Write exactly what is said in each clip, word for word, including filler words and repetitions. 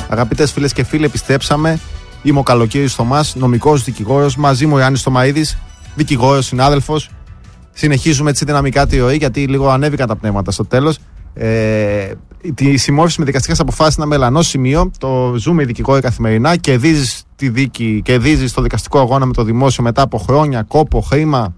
Αγαπητές φίλες και φίλοι, επιστρέψαμε. Είμαι ο Καλοκαίρης Θωμάς, νομικός δικηγόρος. Μαζί μου ο Ιάννης Θωμαίδης, δικηγόρος, συνάδελφος. Συνεχίζουμε έτσι δυναμικά τη ροή, γιατί λίγο ανέβηκαν τα πνεύματα στο τέλος. Ε, τη συμμόρφωση με δικαστικές αποφάσεις είναι ένα μελανό σημείο. Το ζούμε οι δικηγόροι καθημερινά. Κερδίζεις τη δίκη, κερδίζεις το δικαστικό αγώνα με το δημόσιο μετά από χρόνια, κόπο, χρήμα.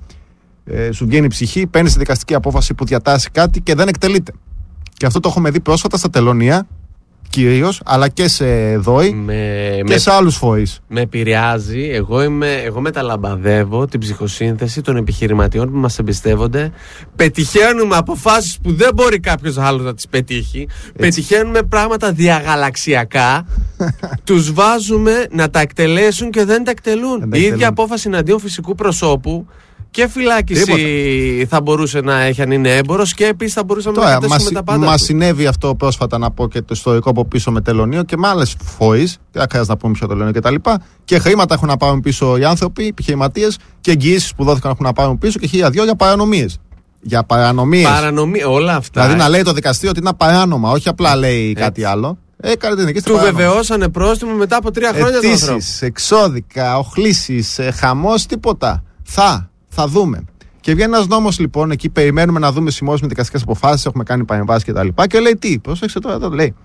Ε, σου βγαίνει η ψυχή. Παίρνεις τη δικαστική απόφαση που διατάσσει κάτι και δεν εκτελείται. Και αυτό το έχουμε δει πρόσφατα στα τελωνεία. Κυρίως, αλλά και σε ΔΟΗ με, και με, σε άλλους φορείς. Με επηρεάζει. Εγώ, είμαι, εγώ μεταλαμπαδεύω την ψυχοσύνθεση των επιχειρηματιών που μας εμπιστεύονται. Πετυχαίνουμε αποφάσεις που δεν μπορεί κάποιος άλλος να τις πετύχει. Έτσι. Πετυχαίνουμε πράγματα διαγαλαξιακά. Τους βάζουμε να τα εκτελέσουν και δεν τα εκτελούν. Δεν τα Η ίδια απόφαση εναντίον φυσικού προσώπου. Και φυλάκιση Τίποτα. θα μπορούσε να έχει αν είναι έμπορος και επίσης θα μπορούσαμε Τώρα, να κατέσουμε μας, τα πάντα. Μας συνέβη αυτό πρόσφατα, να πω, και το ιστορικό από πίσω με τελωνίο και με άλλες φορείς. Δεν χρειάζεται να πούμε ποιο τελωνίο κτλ. Και, και χρήματα έχουν να πάρουν πίσω οι άνθρωποι, οι επιχειρηματίες, και εγγυήσεις που δόθηκαν έχουν να πάρουν πίσω και χίλια δυο για παρανομίες. Για παρανομίες. Παρανομίες, όλα αυτά. Δηλαδή να λέει το δικαστήριο ότι είναι παράνομα, όχι απλά λέει Έτσι. κάτι άλλο. Ε, Του βεβαιώσανε πρόστιμο μετά από τρία χρόνια. Αιτήσεις, εξώδικα, οχλήσεις, χαμός, τίποτα. Θα. Θα δούμε. Και βγαίνει ένας νόμος λοιπόν, εκεί περιμένουμε να δούμε συμμόρφωση με δικαστικές αποφάσεις, έχουμε κάνει παρεμβάσεις κτλ. Και, και λέει τι, πρόσεξε τώρα εδώ, λέει.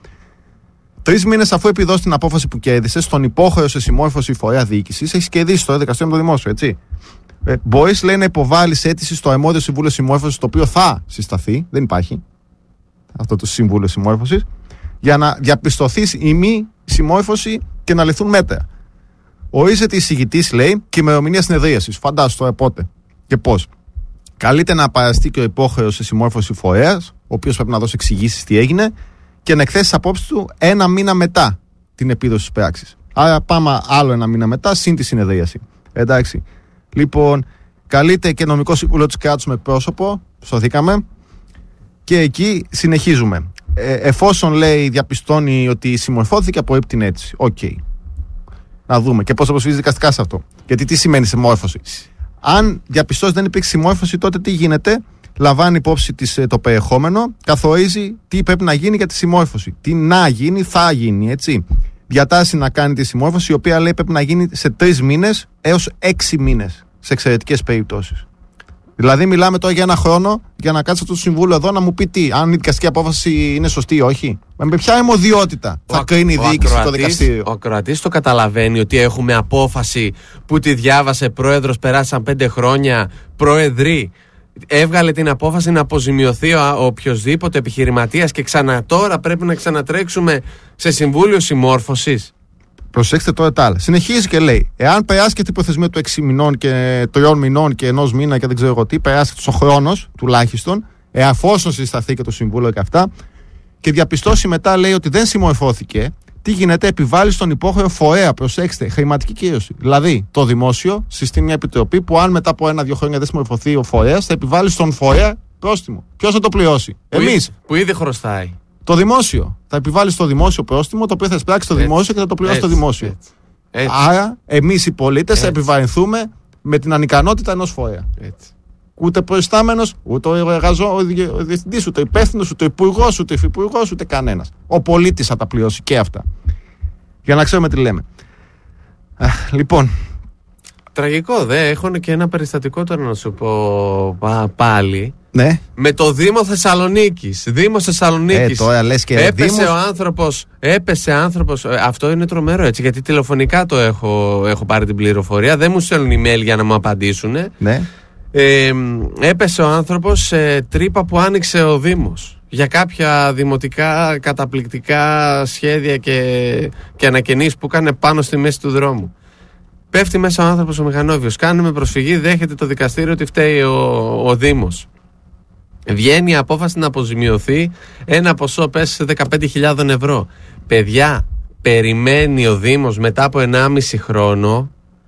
Τρεις μήνες αφού επιδώσει την απόφαση που κέρδισε, στον υπόχρεο σε συμμόρφωση φορέα διοίκησης, έχει κερδίσει το δικαστήριο με το δημόσιο, έτσι. Ε, μπορείς, λέει, να υποβάλεις αίτηση στο αρμόδιο συμβούλιο συμμόρφωσης, το οποίο θα συσταθεί, δεν υπάρχει αυτό το συμβούλιο συμμόρφωσης, για να διαπιστωθεί η μη συμμόρφωση και να ληφθούν μέτρα. Ορίζεται εισηγητής, λέει, και ημερομηνία συνεδρίασης. Φαντάσου τώρα πότε και πώς. Καλείται να παραστεί και ο υπόχρεος σε συμμόρφωση φορέας, ο οποίος πρέπει να δώσει εξηγήσεις τι έγινε και να εκθέσει τις απόψεις του ένα μήνα μετά την επίδοση της πράξης. Άρα πάμε άλλο ένα μήνα μετά, συν τη συνεδρίαση. Εντάξει. Λοιπόν, καλείται και νομικό συμβούλιο της κράτους με πρόσωπο, σωθήκαμε, και εκεί συνεχίζουμε. Ε, εφόσον, λέει, διαπιστώνει ότι συμμορφώθηκε, απορρίπτει την αίτηση. Οκ. Okay. Να δούμε και πώς θα προσφύγει δικαστικά σε αυτό. Γιατί τι σημαίνει συμμόρφωση. Αν διαπιστώσει δεν υπήρξε συμμόρφωση, τότε τι γίνεται? Λαμβάνει υπόψη της, το περιεχόμενο, καθορίζει τι πρέπει να γίνει για τη συμμόρφωση. Τι να γίνει, θα γίνει, έτσι. Διατάσσει να κάνει τη συμμόρφωση, η οποία, λέει, πρέπει να γίνει σε τρεις μήνες έως έξι μήνες σε εξαιρετικές περιπτώσεις. Δηλαδή, μιλάμε τώρα για ένα χρόνο για να κάτσει αυτό το συμβούλιο εδώ να μου πει τι, αν η δικαστική απόφαση είναι σωστή ή όχι. Με ποια αιμοδιότητα θα ο κρίνει η διοίκηση το δικαστήριο. Ο ακροατής το καταλαβαίνει ότι έχουμε απόφαση που τη διάβασε πρόεδρος, περάσαν πέντε χρόνια, πρόεδροι. Έβγαλε την απόφαση να αποζημιωθεί ο οποιοσδήποτε επιχειρηματίας και ξανά τώρα πρέπει να ξανατρέξουμε σε συμβούλιο συμμόρφωσης. Προσέξτε τώρα τα άλλα. Συνεχίζει και λέει: εάν περάσει και την προθεσμία του έξι μηνών και τριών μηνών και ενός μήνα και δεν ξέρω εγώ τι, περάσει ο χρόνος τουλάχιστον, εφόσον συσταθεί και το συμβούλιο και αυτά, και διαπιστώσει μετά, λέει, ότι δεν συμμορφώθηκε, τι γίνεται? Επιβάλλει στον υπόχρεο φορέα, προσέξτε, χρηματική κύρωση. Δηλαδή, το δημόσιο συστήνει μια επιτροπή που, αν μετά από ένα-δύο χρόνια δεν συμμορφωθεί ο φορέας, θα επιβάλλει στον φορέα πρόστιμο. Ποιος θα το πληρώσει? Εμείς. Που ήδη χρωστάει. Το δημόσιο. Θα επιβάλλει στο δημόσιο πρόστιμο, το οποίο θα εισπράξει το δημόσιο και θα το πληρώσει το δημόσιο. Έτσι, έτσι. Άρα, εμείς οι πολίτες θα επιβαρυνθούμε με την ανικανότητα ενός φορέα. Έτσι. Ούτε προϊστάμενος, ούτε ο εργαζόμενος, ο διευθυντής, ούτε ο υπεύθυνος, ούτε ο υπουργός, ούτε ο υφυπουργός, ούτε κανένας. Ο πολίτης θα τα πληρώσει και αυτά. Για να ξέρουμε τι λέμε. Α, λοιπόν. Τραγικό, δε. Έχω και ένα περιστατικό τώρα να σου πω πάλι. Ναι. Με το Δήμο Θεσσαλονίκης. Δήμο Θεσσαλονίκης. Ε, τώρα λες και έπεσε Δήμος... ο άνθρωπος. Έπεσε άνθρωπος. Αυτό είναι τρομερό, έτσι. Γιατί τηλεφωνικά το έχω, έχω πάρει την πληροφορία. Δεν μου στέλνουν email για να μου απαντήσουν. Ναι. Ε, έπεσε ο άνθρωπος σε τρύπα που άνοιξε ο Δήμος για κάποια δημοτικά καταπληκτικά σχέδια και, και ανακαινήσεις που έκανε πάνω στη μέση του δρόμου. Πέφτει μέσα ο άνθρωπος ο μηχανόβιος, κάνουμε προσφυγή, δέχεται το δικαστήριο ότι φταίει ο, ο Δήμος. Βγαίνει η απόφαση να αποζημιωθεί ένα ποσό, πέσει σε δεκαπέντε χιλιάδες ευρώ. Παιδιά, περιμένει ο Δήμος μετά από ενάμιση χρόνο.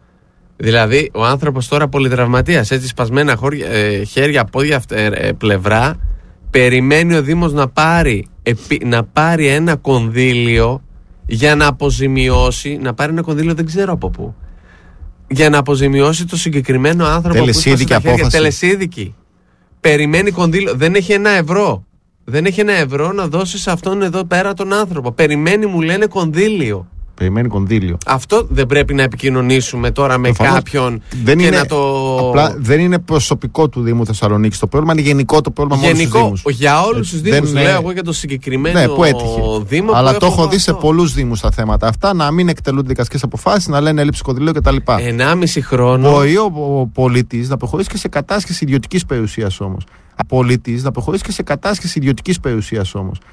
Δηλαδή ο άνθρωπος τώρα πολυτραυματίας, έτσι σπασμένα χώρια, ε, χέρια, πόδια, ε, πλευρά, περιμένει ο Δήμος να πάρει, επί, να πάρει ένα κονδύλιο για να αποζημιώσει, να πάρει ένα κονδύλιο δεν ξέρω από πού, για να αποζημιώσει το συγκεκριμένο άνθρωπο. Τελεσίδικη που απόφαση. Τελεσίδικη. Περιμένει κονδύλιο, δεν έχει ένα ευρώ. Δεν έχει ένα ευρώ να δώσει σε αυτόν εδώ πέρα τον άνθρωπο. Περιμένει, μου λένε, κονδύλιο. Περιμένει κονδύλιο. Αυτό δεν πρέπει να επικοινωνήσουμε τώρα με Προφανώς κάποιον δεν και είναι, να το. Απλά δεν είναι προσωπικό του Δήμου Θεσσαλονίκης. Το πρόβλημα είναι γενικό το πρόβλημα μόνο στους Δήμους. Για όλους τους Δήμους. Δεν, λέω εγώ για το συγκεκριμένο ναι, που έτυχε. Δήμο. Αλλά που το έχω δει αυτό. σε πολλούς Δήμους τα θέματα αυτά να μην εκτελούνται δικαστικές αποφάσεις, να λένε έλλειψη κονδυλίου κτλ. Ενάμιση χρόνο. Μπορεί ο, ο πολίτης να προχωρήσει και σε κατάσχεση ιδιωτικής περιουσίας όμως. Ο πολίτης να προχωρήσει και σε κατάσχεση ιδιωτικής περιουσίας όμως.